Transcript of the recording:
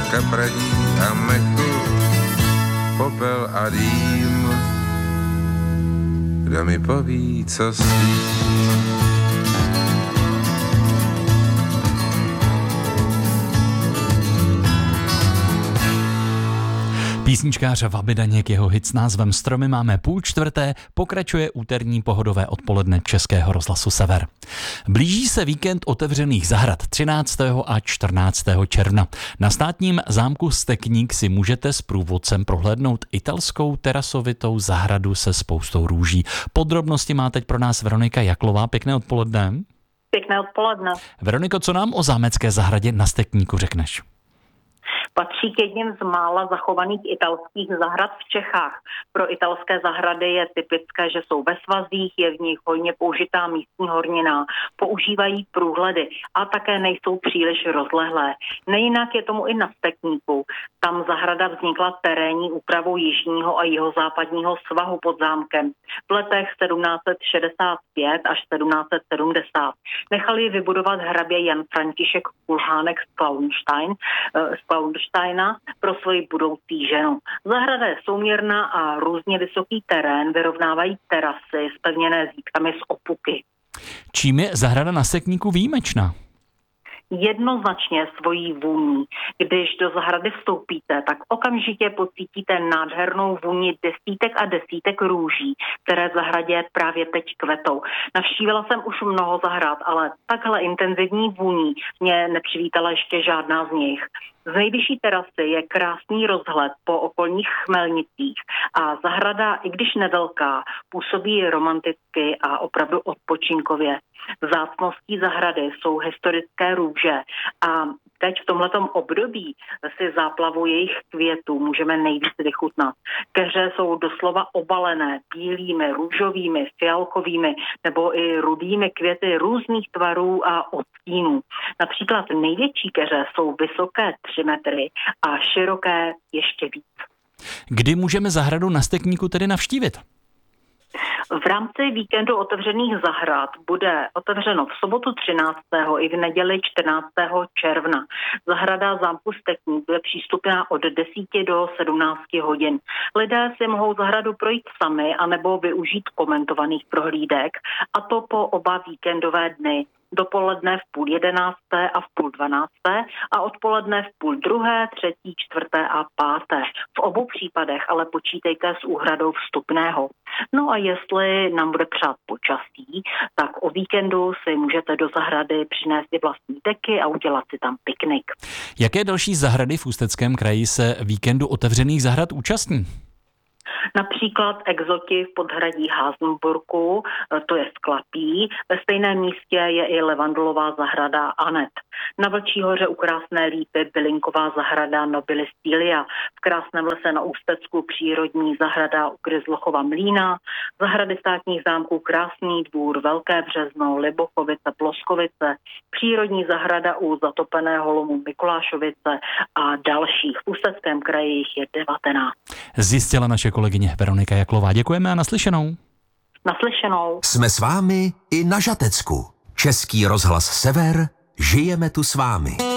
kapradí a mechu, popel a dým. Kdo mi poví, co s tím? Písničkář Vaby Daněk, jeho hit s názvem Stromy máme 3:30, pokračuje úterní pohodové odpoledne Českého rozhlasu Sever. Blíží se víkend otevřených zahrad 13. a 14. června. Na státním zámku Stekník si můžete s průvodcem prohlédnout italskou terasovitou zahradu se spoustou růží. Podrobnosti má teď pro nás Veronika Jaklová. Pěkné odpoledne. Pěkné odpoledne. Veroniko, co nám o zámecké zahradě na Stekníku řekneš? Patří k jedním z mála zachovaných italských zahrad v Čechách. Pro italské zahrady je typické, že jsou ve svazích, je v nich hojně použitá místní hornina, používají průhledy a také nejsou příliš rozlehlé. Nejinak je tomu i na Stekníku. Tam zahrada vznikla terénní úpravou jižního a jihozápadního svahu pod zámkem. V letech 1765 až 1770 nechali ji vybudovat hrabě Jan František Kulhánek z Klauensteina pro svoji budoucí ženu. Zahrada je souměrná a různě vysoký terén vyrovnávají terasy zpevněné zítkami z opuky. Čím je zahrada na Stekníku výjimečná? Jednoznačně svojí vůní. Když do zahrady vstoupíte, tak okamžitě pocítíte nádhernou vůni desítek a desítek růží, které v zahradě právě teď kvetou. Navštívila jsem už mnoho zahrad, ale takhle intenzivní vůní mě nepřivítala ještě žádná z nich. Z nejvyšší terasy je krásný rozhled po okolních chmelnicích a zahrada, i když nevelká, působí romanticky a opravdu odpočinkově. Vzácností zahrady jsou historické růže a teď v tomhletom období si záplavu jejich květů můžeme nejvíc vychutnat. Keře jsou doslova obalené bílými, růžovými, fialkovými nebo i rudými květy různých tvarů a odstínů. Například největší keře jsou vysoké 3 metry a široké ještě víc. Kdy můžeme zahradu na Stekníku tedy navštívit? V rámci víkendu otevřených zahrad bude otevřeno v sobotu 13. i v neděli 14. června. Zahrada zámku Stekník bude přístupná od 10 do 17 hodin. Lidé si mohou zahradu projít sami anebo využít komentovaných prohlídek, a to po oba víkendové dny. Dopoledne v 10:30 a v 10:30 a odpoledne v 12:30, 3., 4. a 5. V obou případech ale počítejte s úhradou vstupného. No a jestli nám bude přát počasí, tak o víkendu si můžete do zahrady přinést i vlastní deky a udělat si tam piknik. Jaké další zahrady v Ústeckém kraji se víkendu otevřených zahrad účastní? Například exoti v podhradí Házenburku, to je Sklapí, ve stejném místě je i levandulová zahrada Anet. Na Vlčí hoře u Krásné Lípy bylinková zahrada Nobilistilia, v Krásném lese na Ústecku přírodní zahrada u Kryzlochova Mlýna, zahrady státních zámků Krásný Dvůr, Velké Březno, Libochovice, Ploskovice, přírodní zahrada u zatopeného lomu Mikulášovice a dalších. V Ústeckém kraji jich je 19. Zjistila naše kolegyně Veronika Jaklová. Děkujeme a naslyšenou. Naslyšenou. Jsme s vámi i na Žatecku. Český rozhlas Sever, žijeme tu s vámi.